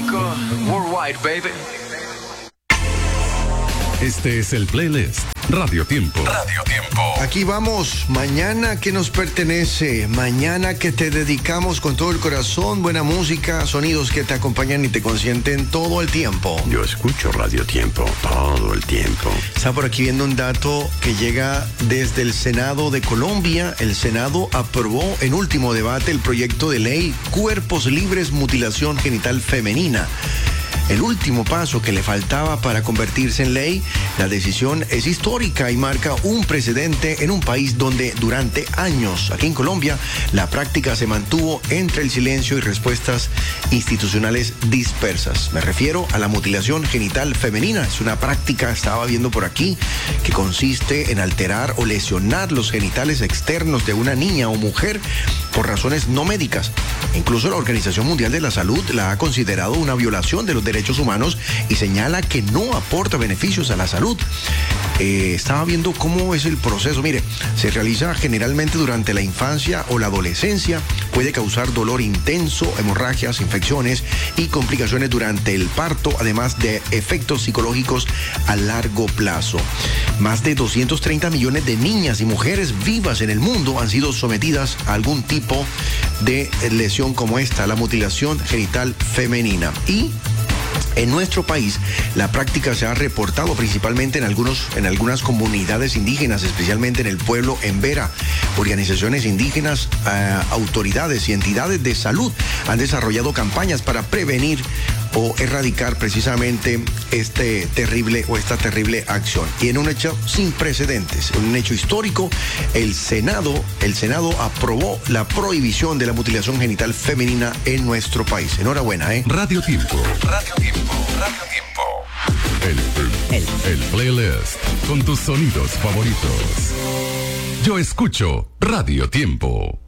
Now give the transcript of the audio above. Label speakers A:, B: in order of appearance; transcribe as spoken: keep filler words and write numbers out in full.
A: Rico, worldwide, baby.
B: Este es el playlist Radio Tiempo.
A: Radio Tiempo.
C: Aquí vamos, mañana que nos pertenece, mañana que te dedicamos con todo el corazón, buena música, sonidos que te acompañan y te consienten todo el tiempo.
D: Yo escucho Radio Tiempo todo el tiempo.
C: Está por aquí viendo un dato que llega desde el Senado de Colombia. El Senado aprobó en último debate el proyecto de ley Cuerpos Libres, Mutilación Genital Femenina. El último paso que le faltaba para convertirse en ley. La decisión es histórica y marca un precedente en un país donde durante años, aquí en Colombia, la práctica se mantuvo entre el silencio y respuestas institucionales dispersas. Me refiero a la mutilación genital femenina. Es una práctica, estaba viendo por aquí, que consiste en alterar o lesionar los genitales externos de una niña o mujer por razones no médicas. Incluso la Organización Mundial de la Salud la ha considerado una violación de los derechos humanos y señala que no aporta beneficios a la salud. Eh, estaba viendo cómo es el proceso. Mire, se realiza generalmente durante la infancia o la adolescencia. Puede causar dolor intenso, hemorragias, infecciones y complicaciones durante el parto, además de efectos psicológicos a largo plazo. Más de doscientos treinta millones de niñas y mujeres vivas en el mundo han sido sometidas a algún tipo de lesión como esta, la mutilación genital femenina. Y en nuestro país, la práctica se ha reportado principalmente en, algunos, en algunas comunidades indígenas, especialmente en el pueblo Embera. Organizaciones indígenas, eh, autoridades y entidades de salud han desarrollado campañas para prevenir o erradicar precisamente este terrible o esta terrible acción. Y en un hecho sin precedentes, en un hecho histórico, el Senado, el Senado aprobó la prohibición de la mutilación genital femenina en nuestro país. Enhorabuena, ¿eh?
B: Radio Tiempo.
A: Radio Tiempo. Radio Tiempo.
B: El, el, el playlist con tus sonidos favoritos. Yo escucho Radio Tiempo.